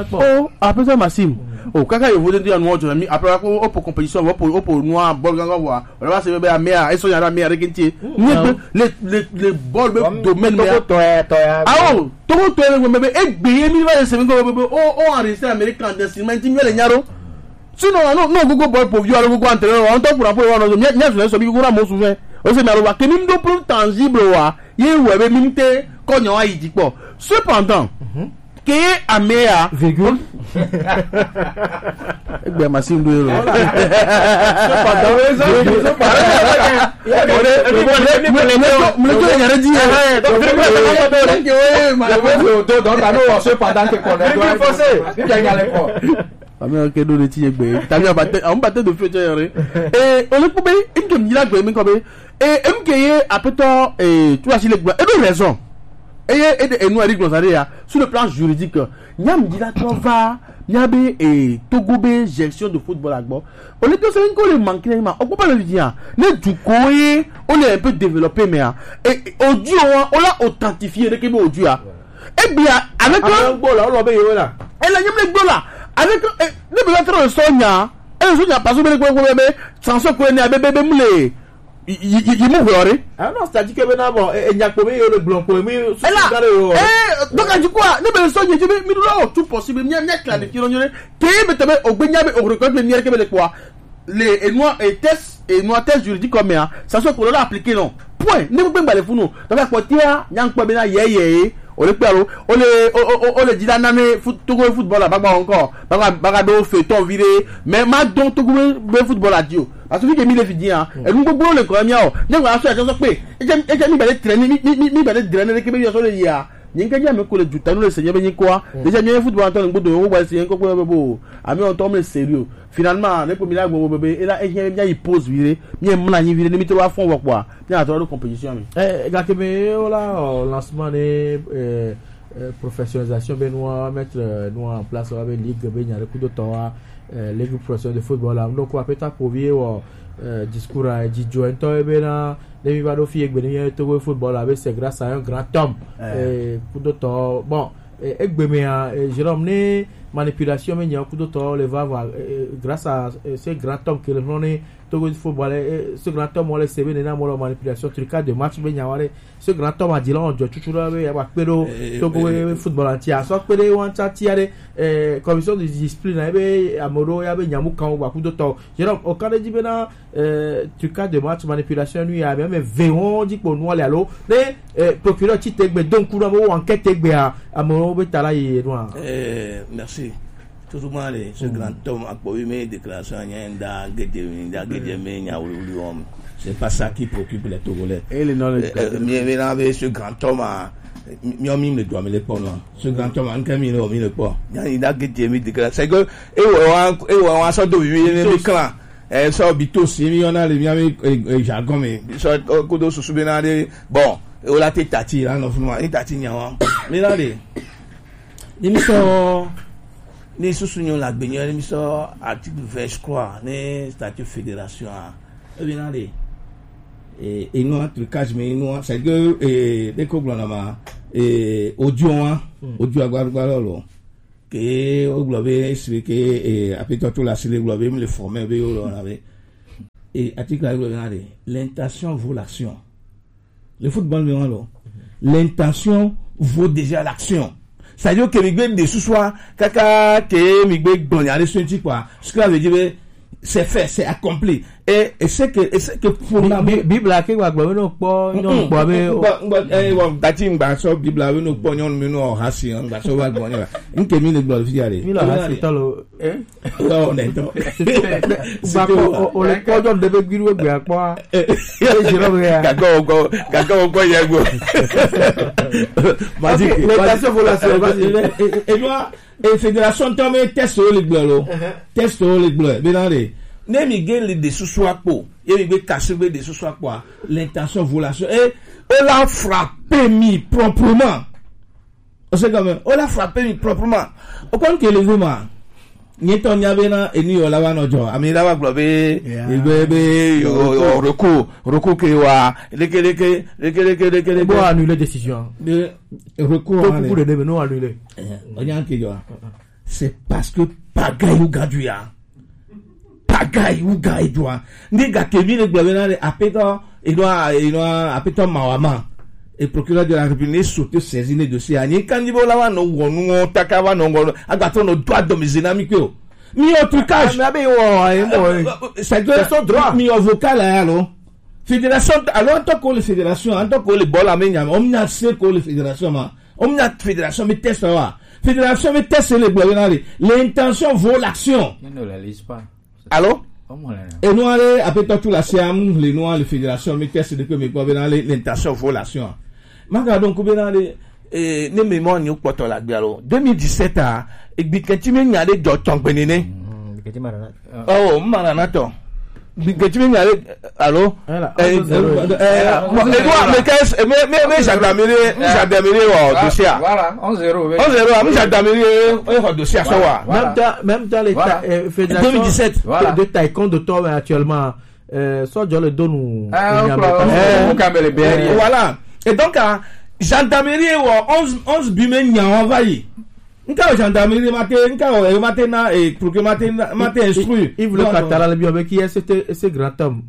oh après ça Massim oh kaka il veut dire noir ami après au pour compétition au pour au pour noir bol ganga wa on va se bébé à meya et so yara meya rekinti les les les bol domaine meya ah oh to to bébé et bien mi va se bébé oh oh enregistré américain clandestinement ti mi le nyaro sinon non non gogo bol pour vieux alors gogo entraîneur on to pour pour on nya nya so bi gogo ra mo souvent o se maro wa ke mim do preuve tangible wa ye webe mim te ko nyo ayi dipo cependant que amea virgule egbe masim do ero cependant Ami ke do le ti egbe tami abate on bate de fete yore eh on le pobe ngem ni la gbe mi ko be eh mkeye apeto eh tu as le gbe e do raison eh et et nous ari glossaire ya sur le plan juridique nyam di la trova nyabe eh togobe gestion de football agbo on le to se nko le manquer ma on peut pas le dire ne du koye on est un peu développé mais et audio on l'a authentifié de que audio a et bien avec un gbo là on lo be yo là et la nyam le gbo là avec ne peut être sonia et sonia parce que le gbo bébé sanso ko ni abebe mule il mou gloré ah non c'est-à-dire que ben bon et nya ko me le blanc ko mi eh donc du quoi ne peut sonia tu mi do tout possible nya nya clan qui non te me te o gbenya be o record le nier que be quoi les et moi et test et moi test juridique comme ça ça soit pour l'appliquer non point ne peut pas le fou non donc quoi tia nya ko be na yeye o le pelo o le o le dila nane Togo football ba ba encore ba ba do feuilleton viré mais ma don Togo football a dio parce que mi le fidi hein et nous gbogbo le ko mi o nyen wa so e so pe e je e je mi bele train mi mi mi bele drainer ke be yo so le ya nyen ka ja me ko le juta no le seigneur be nyen quoi déjà mi football en ton gbodo o wa se nko ko bo ami on tombe sérieux finalement ne ko mi la gbo bebe e la e je mi pose viré mi m na yin viré ni mi to wa fon wo quoi mi a to de compétition mi eh ga ke me o la lancement de euh professionnalisation benoît mettre nous en place avec ligue be nyare coup de temps ligue professionnelle de football là donc quoi peut-être pour vier discours à Djijo ento e bena de mi va do fi egbe ni to football avec c'est grâce à un grand homme et coup de temps bon egbe me Jérôme ne manipulation mais il coup de temps le va voir grâce à ce grand homme que le nom Togo football ce grand homme on le C V na mo manipulation trucage de match be nyaware ce grand homme a dit là on doit toujours ya ba pero Togo football antia so pere wan chatiare eh commission de discipline na be amoro ya be nyamu kan ba ku do to Jérôme o kan di be na eh trucage de match manipulation lui ya même veron di po no le alo ne procureur ti tegbe donc ku na mo enquête tegbe a amoro be tala yi no eh merci tout le monde ce grand homme a pas eu mes déclarations da gede da gede me nya wuri wuri om c'est pas ça qui préoccupe les Togolais. Et les non les. Mais mais ce grand homme a mi mi le doit me le pas non. Ce grand homme en cami le mi le pas. Il a gagné mi de c'est que et on et on ça de vivre les clan. Eh ça bito si mi on a les mi avec jargon mais ça kodo sous benade bon et on la tête tati là non vraiment il tati nyawa. Mais là les l'émission les sous-sougnons la baigneur l'émission article vingt je crois les statut fédération et bien allez et et nous trucage mais nous c'est que et dès qu'on a et audio audio aguardo que au globe expliqué et après tout la série globe me le former et article allez l'intention vaut l'action le football mais alors l'intention vaut déjà l'action. C'est-à-dire que migbe de ce soir kaka que migbe donner à senti quoi ce que veut dire c'est fait c'est accompli et et c'est que et c'est que pour la bible a ke wa gbo no po nyon gbo be eh wa dati ngba so bible a no po nyon mi no ha si ngba so wa gbo ni nke mi le gbo fi ale mi lo ha si tolo eh o ne to ba ko o le po jo de be gbiru egbe apo e je ro be ya kaka go kaka go ye go magic l'intention vaut l'action et moi et fédération tombe test le gbo test le gbo be na re ne mi gele de sous-soapo et mi be cacher de sous-soapo l'intention vaut l'action et on l'a frappé mi proprement on sait quand même on l'a frappé mi proprement au point que le vraiment ni ton yabena et ni ola wa nojo ami la wa globe ibebe roku roku ke wa leke leke leke leke leke leke bon annuler décision de roku beaucoup de début non annuler on y a que c'est parce que pagaille ou gaduya pagaille ou gaduya ni gakemi le globe na apeta il doit il doit apeta mawama et procureur de la République sauter saisir les dossiers ani kandibo la wa no wonu takawa no ngolo agato no droit de mes amis ko mi autre cas mais abe wo c'est son droit mi avocat là alors fédération alors en tant que la fédération en tant que le bol amenya on n'a c'est que la fédération ma on n'a fédération mais test là fédération mais test les blogueurs l'intention vaut l'action ne la lise pas allô et nous allons après tout la siam les noirs les fédérations mais test de que mais quoi l'intention vaut l'action maga donc bien les eh ne mémoire ni poto la bialo deux mille dix-sept a e biketi me nyale do tongbenene biketi marana oh marana to biketi me nyale allo eh eh mais qu'est mais mais mais j'adamire j'adamire au dossier voilà un zéro un zéro am j'adamire au dossier ça wa même dans même dans l'état fédération deux mille dix-sept de taekwondo to actuellement euh so jo le donu voilà et donc gendarmerie wa onze onze bimen nya envahi nka gendarmerie maté nka o maté na et pour que maté maté instruit il voulait Katara le bio qui est c'était ce grand homme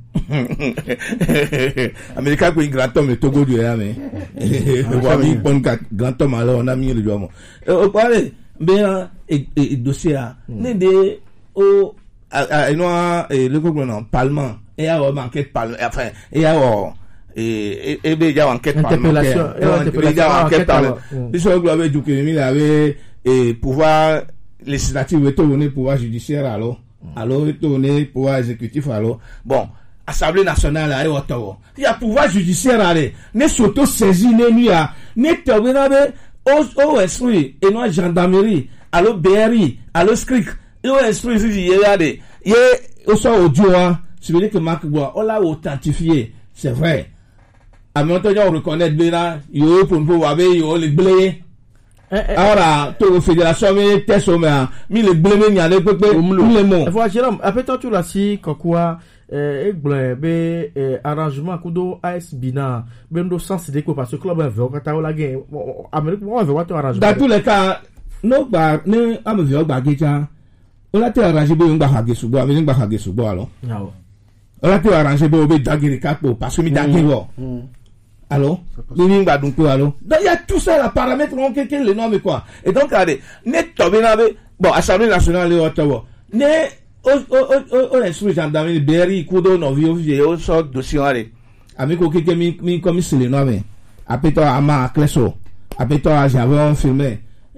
américain ko grand homme le Togo du ya mais wa mi bon grand homme alors on a mis le bio o parle bien et dossier là né de o a no le gouvernement parlement et a enquête parlement enfin et a et et bien il y a enquête parlementaire il y a enquête parlementaire biso globe du que il avait et pouvoir législatif et tourner pouvoir judiciaire alors alors tourner pouvoir exécutif alors bon assemblée nationale là et Ottawa il y a pouvoir judiciaire aller ne s'auto saisir ne lui a ne tourner au au esprit et non gendarmerie alors B R I alors scric et au esprit il y a des il au so audio c'est veut dire que Marc Bois on l'a authentifié c'est vrai à maintenant on reconnaît là yo pour pour avoir yo le blé alors to fédération mais testo mais mi le blé mais nyale pepe le mot il faut Jérôme après tout là si quoi eh blé be arrangement kudo A S Bina bendo sens de quoi parce que club veut kata la gain Amérique on veut what arrangement dans tous les cas no ba ne am veut ba geja on a te arrangé be ngba hage subo ami ngba hage subo alors on a te arrangé be obe dagiri kapo parce que mi dagiro alors il va donc alors donc il y a tout ça la paramètres on quelqu'un les normes quoi et donc allez net tobé na bon assemblée nationale au Ottawa ne o o o o instruit gendarmerie Berry kudo no vio vio so dossier allez avec quelqu'un mi mi comme c'est les normes après toi ama cleso après toi j'avais un filmé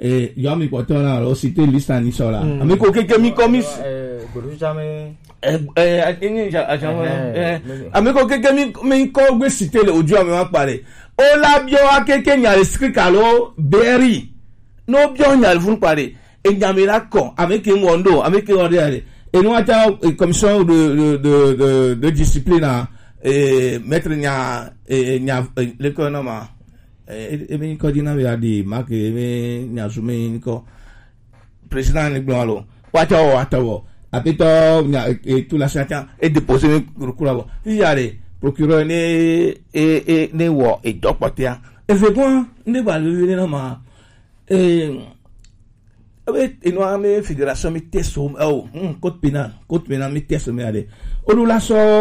et yo mi porteur là alors cité liste en iso là ami ko keke mi commis eh guru jamais eh eh ni ja eh ami ko keke mi mi ko gbe cité le oju ami wa pare o la bio akeke nya le script alo beri no bio nya le fun pare e nya mi la kon ami ke wondo ami ke wondo ale et nous avons une commission de de de de, de discipline et maître nya nya l'économie et et bien coordinateur a dit marque et nya soumis ko président ni blanc alo wata wata wo apito nya et tout la chacun et déposer recours là il y a les procureur ne et et ne wo et dopotia et fait quoi ne va le na ma et avec une fédération mi testo oh code pénal code pénal mi testo mi aller on la so